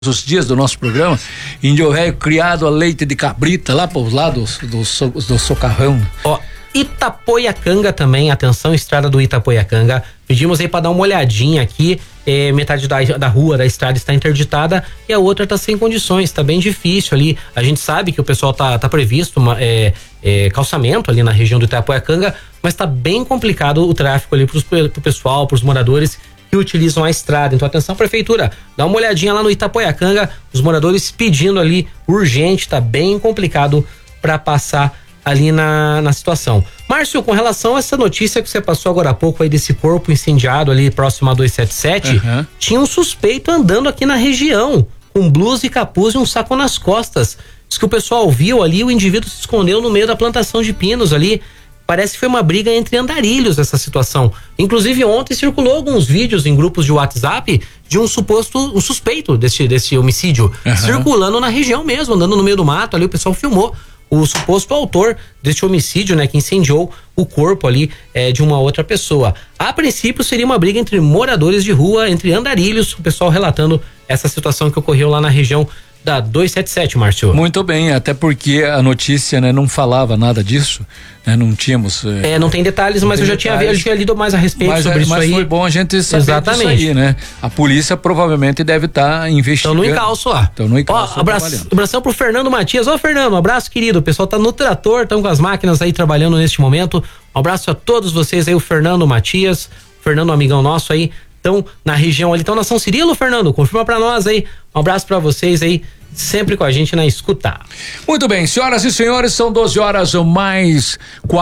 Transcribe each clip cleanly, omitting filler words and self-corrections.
os dias do nosso programa, índio velho criado a leite de cabrita lá para os lados do Socarrão. Ó, Itapoiacanga também, atenção, estrada do Itapoiacanga. Pedimos aí para dar uma olhadinha aqui. Metade da rua da estrada está interditada e a outra está sem condições, tá bem difícil ali. A gente sabe que o pessoal tá previsto calçamento ali na região do Itapoiacanga, mas tá bem complicado o tráfego ali pro pessoal, pros moradores que utilizam a estrada. Então atenção, prefeitura, dá uma olhadinha lá no Itapoiacanga, os moradores pedindo ali urgente, tá bem complicado para passar ali na situação. Márcio, com relação a essa notícia que você passou agora há pouco aí desse corpo incendiado ali próximo a 277, tinha um suspeito andando aqui na região, com blusa e capuz e um saco nas costas. Diz que o pessoal viu ali, o indivíduo se escondeu no meio da plantação de pinos ali. Parece que foi uma briga entre andarilhos essa situação. Inclusive ontem circulou alguns vídeos em grupos de WhatsApp de um suspeito desse homicídio circulando na região mesmo, andando no meio do mato ali, o pessoal filmou o suposto autor deste homicídio, né, que incendiou o corpo ali de uma outra pessoa. A princípio seria uma briga entre moradores de rua, entre andarilhos, o pessoal relatando essa situação que ocorreu lá na região da 277, Márcio. Muito bem, até porque a notícia, né, não falava nada disso, né, não tínhamos... não tem detalhes, mas eu já tinha lido mais a respeito sobre isso aí. Mas foi bom a gente saber disso aí, né? A polícia provavelmente deve estar investigando. Estão no encalço lá. Estão no encalço. Abração pro Fernando Matias. Ô, Fernando, um abraço, querido. O pessoal tá no trator, estão com as máquinas aí trabalhando neste momento. Um abraço a todos vocês aí, o Fernando Matias, o Fernando, amigão nosso aí, estão na região ali, estão na São Cirilo, Fernando? Confirma pra nós aí. Um abraço pra vocês aí, sempre com a gente na escuta. Muito bem, senhoras e senhores, são 12 horas mais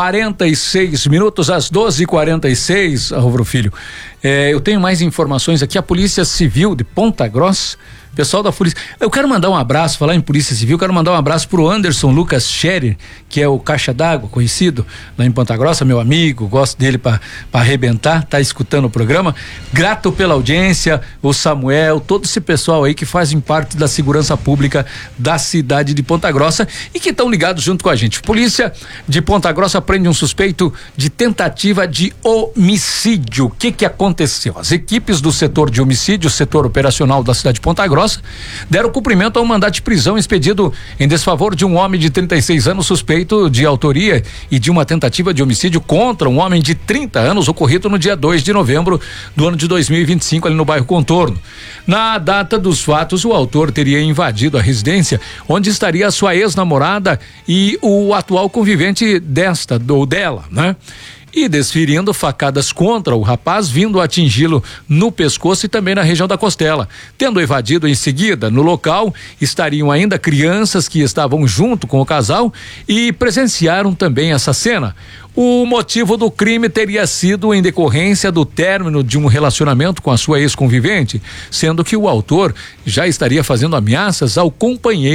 46 minutos, às 12h46, Álvaro Filho. Eu tenho mais informações aqui. A Polícia Civil de Ponta Grossa, pessoal da polícia, eu quero mandar um abraço, falar em Polícia Civil, quero mandar um abraço pro Anderson Lucas Scherer, que é o caixa d'água conhecido lá em Ponta Grossa, meu amigo, gosto dele para arrebentar, tá escutando o programa, grato pela audiência, o Samuel, todo esse pessoal aí que fazem parte da segurança pública da cidade de Ponta Grossa e que estão ligados junto com a gente. Polícia de Ponta Grossa prende um suspeito de tentativa de homicídio. O que aconteceu? As equipes do setor de homicídio, setor operacional da cidade de Ponta Grossa, deram cumprimento a um mandado de prisão expedido em desfavor de um homem de 36 anos suspeito de autoria e de uma tentativa de homicídio contra um homem de 30 anos ocorrido no dia 2 de novembro do ano de 2025 ali no bairro Contorno. Na data dos fatos, o autor teria invadido a residência onde estaria a sua ex-namorada e o atual convivente dela, né? E desferindo facadas contra o rapaz, vindo atingi-lo no pescoço e também na região da costela. Tendo evadido em seguida, no local estariam ainda crianças que estavam junto com o casal e presenciaram também essa cena. O motivo do crime teria sido em decorrência do término de um relacionamento com a sua ex-convivente, sendo que o autor já estaria fazendo ameaças ao companheiro